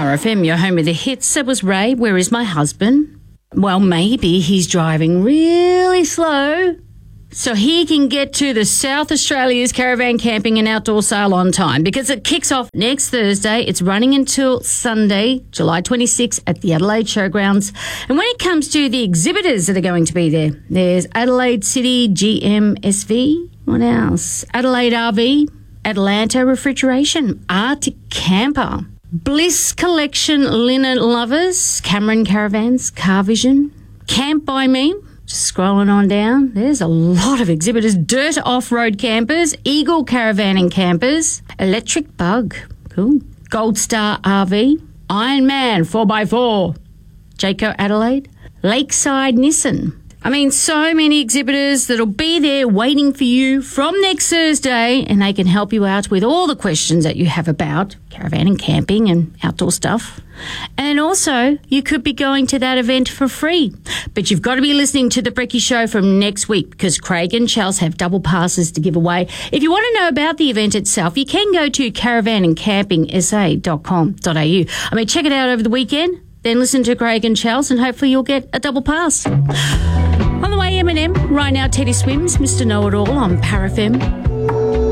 Power FM, your home of the hits. That was Ray. Where is my husband? Well, maybe he's driving really slow so he can get to the South Australia's Caravan Camping and Outdoor Sale on time, because it kicks off next Thursday. It's running until Sunday, July 26th at the Adelaide Showgrounds. And when it comes to the exhibitors that are going to be there, there's Adelaide City GMSV. What else? Adelaide RV, Atlanta Refrigeration, Arctic Camper, Bliss Collection Linen Lovers, Cameron Caravans, Car Vision, Camp By Me. Just scrolling on down, there's a lot of exhibitors. Dirt Off-Road Campers, Eagle Caravan and Campers, Electric Bug, cool, Gold Star RV, Iron Man 4x4, Jayco Adelaide, Lakeside Nissan. I mean, so many exhibitors that'll be there waiting for you from next Thursday, and they can help you out with all the questions that you have about caravan and camping and outdoor stuff. And also, you could be going to that event for free. But you've got to be listening to The Brekkie Show from next week, because Craig and Charles have double passes to give away. If you want to know about the event itself, you can go to caravanandcampingsa.com.au. I mean, check it out over the weekend, then listen to Craig and Charles, and hopefully you'll get a double pass. On the way, Eminem. Right now, Teddy Swims, Mr. Know-It-All on Power FM.